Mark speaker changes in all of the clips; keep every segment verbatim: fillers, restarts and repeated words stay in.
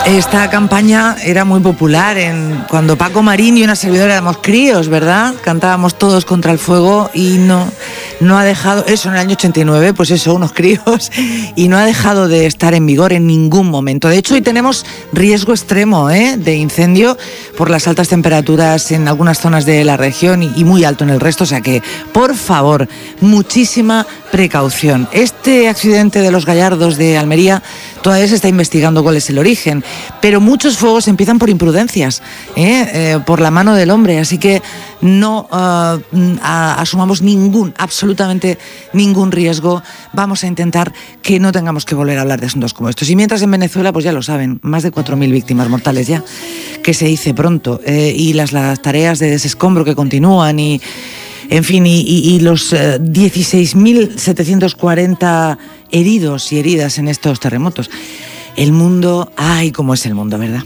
Speaker 1: Esta campaña era muy popular en cuando Paco Marín y una servidora éramos críos, ¿verdad? Cantábamos todos contra el fuego y no, no ha dejado, eso en el año ochenta y nueve, pues eso, unos críos, y no ha dejado de estar en vigor en ningún momento. De hecho, hoy tenemos riesgo extremo ¿eh? de incendio por las altas temperaturas en algunas zonas de la región y, y muy alto en el resto, o sea que, por favor, muchísima precaución. Este accidente de los Gallardos de Almería todavía se está investigando cuál es el origen, pero muchos fuegos empiezan por imprudencias, ¿eh? Eh, por la mano del hombre, así que no uh, a, asumamos ningún, absolutamente ningún riesgo. Vamos a intentar que no tengamos que volver a hablar de asuntos como estos. Y mientras en Venezuela, pues ya lo saben, más de cuatro mil víctimas mortales ya, que se dice pronto, eh, y las, las tareas de desescombro que continúan y en fin, y, y, y los eh, dieciséis mil setecientos cuarenta heridos y heridas en estos terremotos. El mundo, ay, cómo es el mundo, ¿verdad?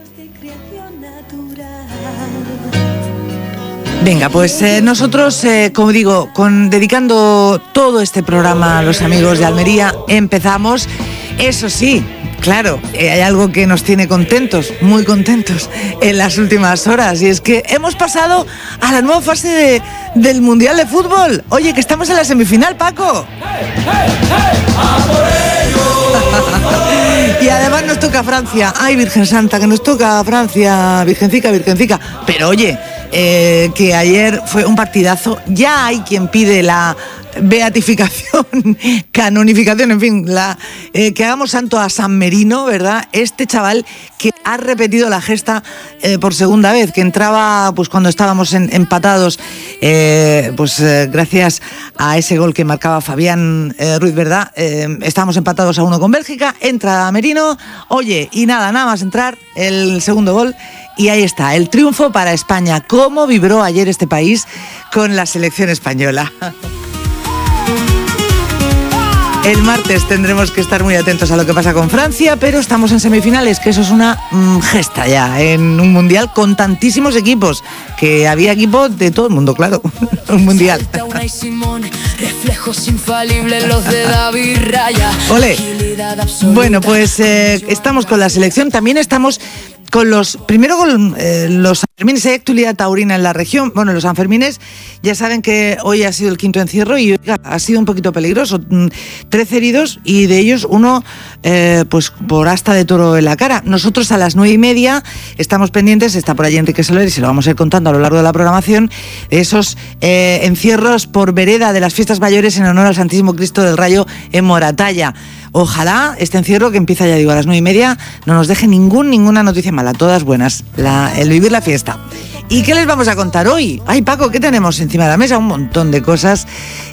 Speaker 1: Venga, pues eh, nosotros, eh, como digo, con, dedicando todo este programa a los amigos de Almería, empezamos. Eso sí, claro, eh, hay algo que nos tiene contentos, muy contentos en las últimas horas, y es que hemos pasado a la nueva fase de, del Mundial de Fútbol. Oye, que estamos en la semifinal, Paco. ¡Hey, hey, hey! ¡A por ello! Y además nos toca Francia. Ay, Virgen Santa, que nos toca Francia, Virgencica, Virgencica. Pero oye, eh, que ayer fue un partidazo. Ya hay quien pide la beatificación, canonificación, en fin, la, eh, que hagamos santo a San Merino, ¿verdad? Este chaval que ha repetido la gesta eh, por segunda vez, que entraba pues cuando estábamos en, empatados, eh, pues eh, gracias a ese gol que marcaba Fabián eh, Ruiz, ¿verdad? Eh, estábamos empatados a uno con Bélgica, entra Merino, oye, y nada, nada más entrar, el segundo gol. Y ahí está, el triunfo para España. ¿Cómo vibró ayer este país con la selección española? El martes tendremos que estar muy atentos a lo que pasa con Francia, pero estamos en semifinales, que eso es una mmm, gesta ya, en un mundial con tantísimos equipos, que había equipos de todo el mundo, claro, un mundial. Ole. Bueno, pues eh, estamos con la selección, también estamos con los, primero con eh, los Sanfermines. Hay actualidad taurina en la región. Bueno, los Sanfermines ya saben que hoy ha sido el quinto encierro y oiga, ha sido un poquito peligroso. Trece heridos y de ellos uno eh, pues por asta de toro en la cara. Nosotros a las nueve y media estamos pendientes, está por allí Enrique Soler y se lo vamos a ir contando a lo largo de la programación, de esos eh, encierros por vereda de las fiestas mayores en honor al Santísimo Cristo del Rayo en Moratalla. Ojalá este encierro que empieza, ya digo, a las nueve y media no nos deje ningún, ninguna noticia mala, todas buenas, la, el vivir la fiesta. ¿Y qué les vamos a contar hoy? Ay, Paco, ¿qué tenemos encima de la mesa? Un montón de cosas.